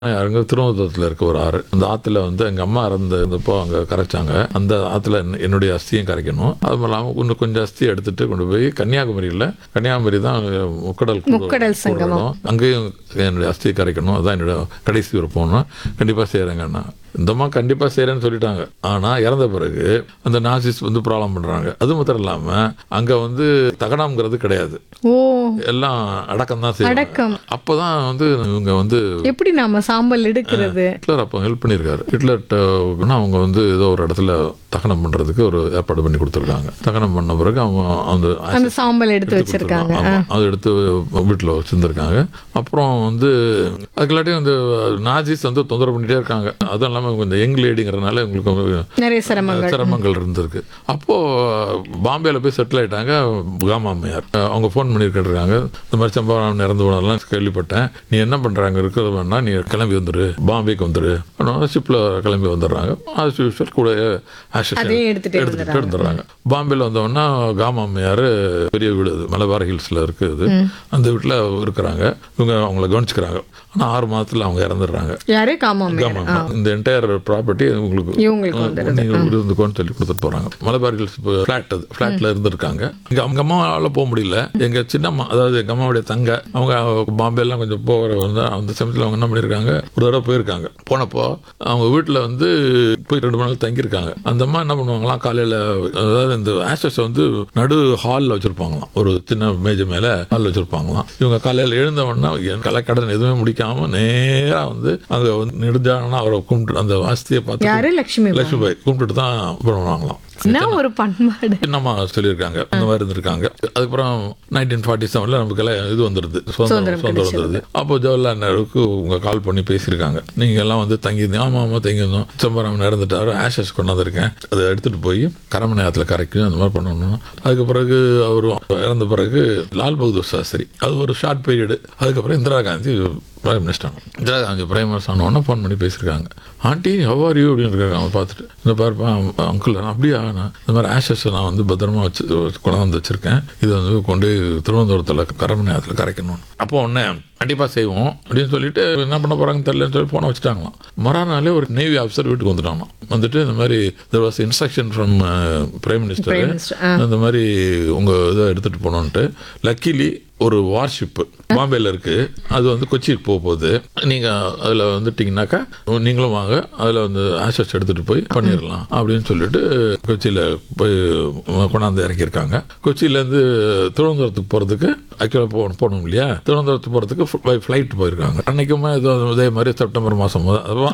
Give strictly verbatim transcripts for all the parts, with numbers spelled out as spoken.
அங்க திருவனந்தபுரத்தில் இருக்க ஒரு ஆறு. அந்த ஆத்துல வந்து எங்க அம்மா இறந்தப்போ அங்க கரைச்சாங்க. அந்த ஆத்துல என்ன- என்னுடைய அஸ்தியும் கரைக்கணும். அது இல்லாமல் இன்னும் கொஞ்சம் அஸ்தி எடுத்துட்டு கொண்டு போய் கன்னியாகுமரியில், கன்னியாகுமரி தான் முக்கடல் கூடு- முக்கடல் சங்கமம். கூடு இடம். அங்கேயும் என்னுடைய அஸ்தியை கரைக்கணும். அதான் என்னோட கடைசி விருப்பம்னா கண்டிப்பா செய்யறேங்கண்ணா. இந்தம்மா கண்டிப்பா செய்யறேன்னு சொல்லிட்டாங்க. ஆனா இறந்த பிறகு அந்த நாசிஸ் வந்து ப்ராப்ளம் பண்றாங்க. அது மாத்திரம் இல்லாம அங்க வந்து தகனம்ங்கிறது கிடையாது. ஓ, எல்லாம் அடக்கம் தான் செய்வாங்க. அடக்கம். அப்பதான் வந்து இவங்க வந்து எப்படி நாம சாம்பல் எடுக்கிறது? ஹிட்லர் அப்போ ஹெல்ப் பண்ணியிருக்காரு. ஹிட்லர்கிட்ட அவங்க வந்து ஏதோ ஒரு இடத்துல தகனம் பண்றதுக்கு ஒரு ஏற்பாடு பண்ணி கொடுத்துருக்காங்க. தகனம் பண்ண பிறகு அவங்க அந்த அந்த சாம்பல் எடுத்து வச்சிருக்காங்க. ஆமா, அதை எடுத்து வீட்டில் வச்சிருந்துருக்காங்க. அப்புறம் வந்து அதுக்குள்ளாட்டி வந்து நாஜிஸ் வந்து தொந்தரவு பண்ணிட்டே இருக்காங்க. அதுவும் இல்லாமல் இந்த யங் லேடிங்கிறதுனால உங்களுக்கு நிறைய சிரமங்கள். சிரமங்கள் இருந்திருக்கு. அப்போ பாம்பேல போய் செட்டில் ஆயிட்டாங்க காமா அம்மையார். அவங்க ஃபோன் பண்ணியிருக்காங்க, இந்த மாதிரி சம்பவம் இறந்து போனதெல்லாம் கேள்விப்பட்டேன், நீ என்ன பண்றாங்க இருக்கிறது வேணா நீ கிளம்பி வந்துரு, பாம்பேக்கு வந்துரு. ஷிப்ல கிளம்பி வந்துடுறாங்க. as usual கூட ashes அதையும் எடுத்துட்டு எடுத்துட்டு இருந்துடுறாங்க. பாம்பேல வந்தோன்னா காமா அம்மையார் பெரிய வீடு, அது மலபார் ஹில்ஸ்ல இருக்குது. அந்த வீட்டில் இருக்கிறாங்க. இவங்க அவங்கள கவனிச்சுக்கிறாங்க. ஆனா ஆறு மாதத்துல அவங்க இறந்துடுறாங்க. யாரு? காமாமே. ஆமா, ஆமா. இந்த என்டையர் ப்ராப்பர்ட்டி உங்களுக்கு இவங்களுக்கு வந்துடுது. நீங்க இருந்துக்கோன்னு சொல்லி கொடுத்துட்டு போறாங்க. மலபார் ஹில்ஸ் ஃபிளாட், அது ஃபிளாட்ல இருந்திருக்காங்க. இங்க அவங்க அம்மாவால போக முடியல. எங்க சின்னம்மா, அதாவது எங்க அம்மாவுடைய தங்க, அவங்க பாம்பே எல்லாம் கொஞ்சம் போகிற வந்து அந்த சமயத்தில் அவங்க என்ன பண்ணியிருக்காங்க, ஒரு தடவை போயிருக்காங்க. போனப்போ அவங்க வீட்டில் வந்து போய் ரெண்டு மணி நேரம் தங்கியிருக்காங்க. அந்த அம்மா என்ன பண்ணுவாங்களாம், காலையில அதாவது இந்த ஆஷஸ் வந்து நடு ஹாலில் வச்சிருப்பாங்களாம், ஒரு சின்ன மேஜை மேல ஹாலில் வச்சிருப்பாங்களாம். இவங்க காலையில் எழுந்தவொன்னா என் கலைக்கடன் எதுவுமே முடிக்காம நேரா வந்து அங்க வந்து நெடுஞ்சானா அவரை கும்பிட்டு அந்த வாஸ்தியை பார்த்து யாரு? லட்சுமி. லட்சுமிபாய் கும்பிட்டுட்டு தான் பண்ணுவாங்களாம். என்ன ஒரு பண்பாடு. என்னம்மா சொல்லியிருக்காங்க, அந்த மாதிரி இருந்திருக்காங்க. அதுக்கப்புறம் நைன்டீன் ஃபார்ட்டி செவன்ல நமக்கு எல்லாம் இது வந்துருது, சுதந்திரம் சுதந்திரம் வந்துருது. அப்போ ஜவஹர்லால் நேருவுக்கு உங்க கால் பண்ணி பேசியிருக்காங்க, நீங்க எல்லாம் வந்து தங்கியிருந்தீங்க. ஆமா ஆமா தங்கியிருந்தோம், சிதம்பரம் இறந்துட்டாரு, ஆஷஸ் கொண்டாந்துருக்கேன், அதை எடுத்துட்டு போய் கரமனை ஆத்துல கரைக்கும், அந்த மாதிரி பண்ணணும். அதுக்கு பிறகு அவர் இறந்த பிறகு லால் பகதூர் சாஸ்திரி, அது ஒரு ஷார்ட் பீரியடு. அதுக்கப்புறம் Indira Gandhi prime minister. Indira Gandhi prime minister ஆனோடனே ஃபோன் பண்ணி பேசியிருக்காங்க. ஆண்டி ஹவ் ஆர் யூ அப்படின்னு இருக்காங்க. அவங்க பார்த்துட்டு, இந்த பாருப்பா அங்கிள், அப்படியா, நான் இந்த மாதிரி ஆஷஸ் நான் வந்து பத்திரமா வச்சு கொண்டாந்து வச்சிருக்கேன், இது வந்து கொண்டு திருவனந்தபுரத்தில் கரமனை ஆத்துல கரைக்கணும். அப்போ உடனே கண்டிப்பா செய்வோம் அப்படின்னு சொல்லிட்டு என்ன பண்ண போறாங்கன்னு தெரியலன்னு சொல்லி போன வச்சுட்டாங்களாம். மறுநாளே ஒரு நேவி ஆஃபீஸர் வீட்டுக்கு வந்துட்டாங்களாம். வந்துட்டு இந்த மாதிரி there was instruction from prime minister, இந்த மாதிரி உங்க இதை எடுத்துட்டு போனோன்ட்டு. லக்கிலி ஒரு வார்ஷிப் பாம்பேல இருக்கு, அது வந்து கொச்சிக்கு போக போகுது. நீங்க அதுல வந்துட்டீங்கன்னாக்கா நீங்களும் வாங்க, அதுல வந்து ஆஷஸ் எடுத்துட்டு போய் பண்ணிடலாம் அப்படின்னு சொல்லிட்டு கொச்சியில போய் கொண்டாந்து இறக்கியிருக்காங்க. கொச்சியில இருந்து திருவனந்தபுரத்துக்கு போறதுக்கு ஆக்சுவலா போகணும் போகணும் இல்லையா, திருவனந்தபுரத்துக்கு போறதுக்கு பை ஃபிளைட் போயிருக்காங்க. அன்னைக்குமே இதே மாதிரி செப்டம்பர் மாசம்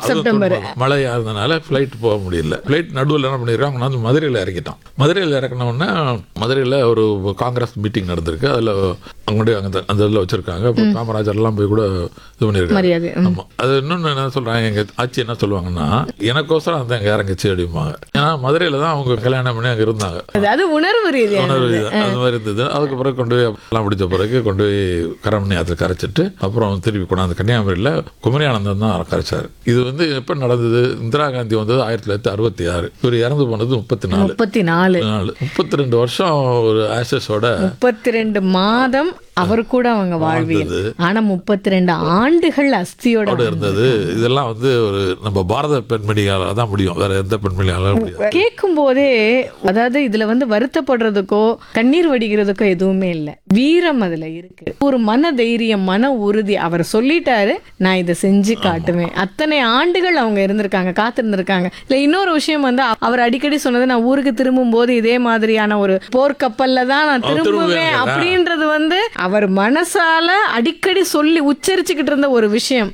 மழையா இருந்தனால ஃபிளைட் போக முடியல. ஃபிளைட் நடுவில் என்ன பண்ணிருக்காங்க, நான் மதுரையில் இறக்கிட்டான். மதுரையில் இறக்கின உடனே மதுரையில் ஒரு காங்கிரஸ் மீட்டிங் நடந்திருக்கு. அதுல அவங்களுடைய அங்க அந்த இதில் வச்சிருக்காங்க. காமராஜர் எல்லாம் போய் கூட இது பண்ணிருக்காங்க. ஆமா, அது இன்னொன்னு என்ன சொல்றாங்க, எங்க ஆட்சி என்ன சொல்லுவாங்கன்னா, எனக்கோசரம் அந்த எங்க இறங்கிச்சு அப்படிம்பாங்க. ஏன்னா மதுரையில தான் அவங்க கல்யாணம் பண்ணி அங்க இருந்தாங்க. அதாவது உணர்வு ரீதியா உணர்வு அது மாதிரி இருந்தது. அதுக்கு பிறகு கொண்டு போய் எல்லாம் பிடிச்ச பிறகு கொண்டு போய் கரமணி ஆத்துல கரைச்சிட்டு அப்புறம் திருப்பி கொண்டாந்து கன்னியாகுமரியில குமரியானந்தம் தான் கரைச்சாரு. இது வந்து எப்ப நடந்தது, இந்திரா காந்தி வந்தது ஆயிரத்தி தொள்ளாயிரத்தி அறுபத்தி ஆறு இவர் இறந்து போனது முப்பத்தி நாலு முப்பத்தி நாலு நாலு முப்பத்தி ரெண்டு வருஷம் ஒரு ஆஷஸோட முப்பத்தி ரெண்டு மாதம் அவர் கூட அவங்க வாழ்வியல். ஆனா முப்பத்தி ரெண்டு ஆண்டுகள் அஸ்தியோட இருந்தது. இதெல்லாம் வந்து ஒரு நம்ம பாரத பெண்மணியால தான் முடியும், வேற எந்த பெண்மணியால முடியாது. கேட்கும் போதே அதாவது இதுல வந்து வருத்தப்படுறதுக்கோ கண்ணீர் வடிகிறதுக்கோ எதுவுமே இல்லை, வீரம் அதுல இருக்கு, ஒரு மன தைரியம், மன உறுதி. அவர் சொல்லிட்டாரு, நான் இதை செஞ்சு காட்டுவேன். அத்தனை ஆண்டுகள் அவங்க இருந்திருக்காங்க, காத்திருந்திருக்காங்க. இல்ல இன்னொரு விஷயம் வந்து அவர் அடிக்கடி சொன்னது, நான் ஊருக்கு திரும்பும் போது இதே மாதிரியான ஒரு போர்க்கப்பல்ல தான் நான் திரும்புவேன் அப்படின்றது வந்து அவர் மனசால அடிக்கடி சொல்லி உச்சரிச்சுக்கிட்டு இருந்த ஒரு விஷயம்.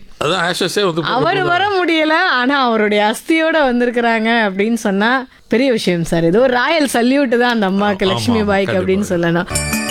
அவர் வர முடியல, ஆனா அவருடைய அஸ்தியோட வந்திருக்கிறாங்க அப்படின்னு சொன்னா பெரிய விஷயம் சார். இது ஒரு ராயல் சல்யூட் தான் அந்த அம்மாக்கு, லட்சுமி பாய்க்கு அப்படின்னு சொல்லணும்.